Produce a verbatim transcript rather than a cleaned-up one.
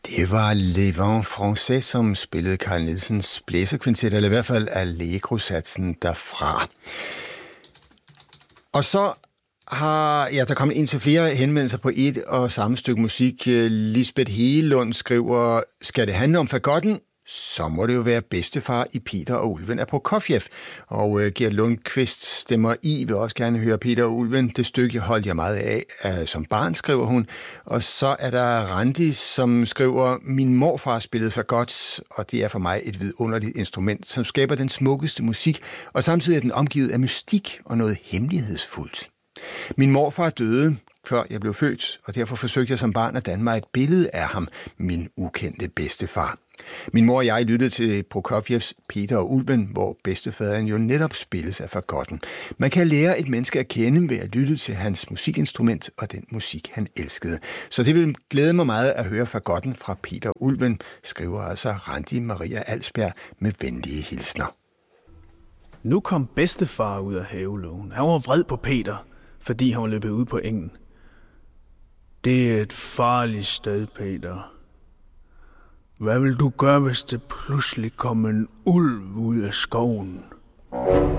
Det var Les Vents Français, som spillede Carl Nielsens blæserkvintet, eller i hvert fald Allegro-satsen derfra. Og så har ja, der kommet ind til flere henvendelser på et og samme stykke musik. Lisbeth Hegelund skriver, skal det handle om fagotten? Så må det jo være bedstefar i Peter og Ulven af Prokofjev. Og uh, Gert Lundqvist stemmer i, vil også gerne høre Peter og Ulven. Det stykke holdt jeg meget af uh, som barn, skriver hun. Og så er der Randi, som skriver, min morfar spillede fagot, og det er for mig et vidunderligt instrument, som skaber den smukkeste musik, og samtidig er den omgivet af mystik og noget hemmelighedsfuldt. Min morfar døde, før jeg blev født, og derfor forsøgte jeg som barn at danne mig et billede af ham, min ukendte bedstefar. Min mor og jeg lyttede til Prokofjevs Peter og Ulven, hvor bedstefaderen jo netop spilles af fagotten. Man kan lære et menneske at kende ved at lytte til hans musikinstrument og den musik, han elskede. Så det vil glæde mig meget at høre fagotten fra Peter og Ulven, skriver altså Randi Maria Alsberg med venlige hilsner. Nu kom bedstefar ud af havelågen. Han var vred på Peter, fordi han var løbet ud på engen. Det er et farligt sted, Peter. Hvad vil du gøre, hvis det pludselig kommer en ulv ud af skoven?